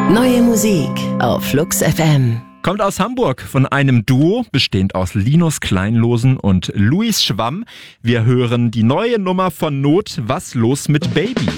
Neue Musik auf Flux FM. Kommt aus Hamburg von einem Duo, bestehend aus Linus Kleinlosen und Luis Schwamm. Wir hören die neue Nummer von Not, Was los mit Baby?